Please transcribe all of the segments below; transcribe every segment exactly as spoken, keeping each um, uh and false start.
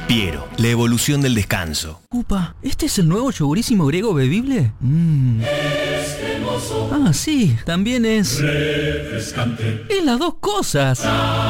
Piero, la evolución del descanso. Upa, ¿este es el nuevo yogurísimo griego bebible? Mmm. Ah, sí, también es... refrescante. Es las dos cosas.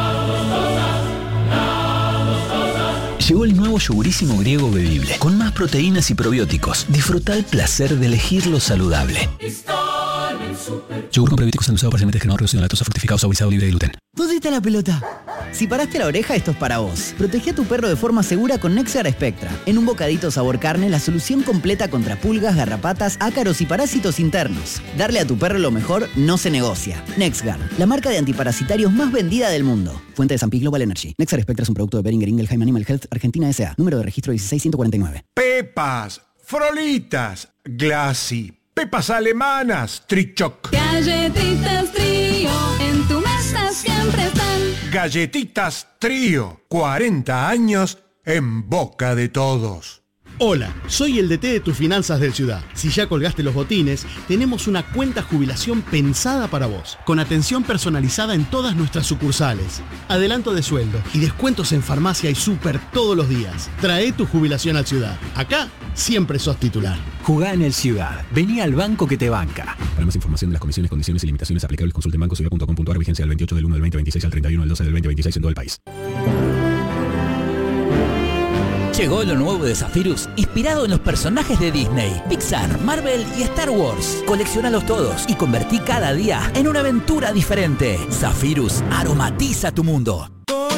Llegó el nuevo yogurísimo griego bebible, con más proteínas y probióticos. Disfruta el placer de elegir lo saludable. Yogur con probióticos endulzado parcialmente descremado, reducido en lactosa, fructificado, saborizado, libre de gluten. ¿Dónde está la pelota? Si paraste la oreja, esto es para vos. Protege a tu perro de forma segura con NexGard Spectra. En un bocadito sabor carne, la solución completa contra pulgas, garrapatas, ácaros y parásitos internos. Darle a tu perro lo mejor no se negocia. NexGard, la marca de antiparasitarios más vendida del mundo. Fuente de San Pi Global Energy. NexGard Spectra es un producto de Boehringer Ingelheim Animal Health Argentina S A. Número de registro dieciséis ciento cuarenta y nueve. Pepas, Frolitas, Glassy, Pepas alemanas, Trichoc. Galletitas Trío, en tu mesa siempre están. Galletitas Trío, cuarenta años en boca de todos. Hola, soy el D T de tus finanzas del Ciudad. Si ya colgaste los botines, tenemos una cuenta jubilación pensada para vos, con atención personalizada en todas nuestras sucursales, adelanto de sueldo y descuentos en farmacia y súper todos los días. Trae tu jubilación al Ciudad. Acá siempre sos titular. Jugá en el Ciudad. Vení al banco que te banca. Para más información de las condiciones, condiciones y limitaciones aplicables, consulte en banco ciudad punto com punto a r. Vigencia del veintiocho del uno del veinte veintiséis al treinta y uno del doce del veinte veintiséis en todo el país. Llegó lo nuevo de Zephyrus, inspirado en los personajes de Disney, Pixar, Marvel y Star Wars. Colecciónalos todos y convertí cada día en una aventura diferente. Zephyrus aromatiza tu mundo.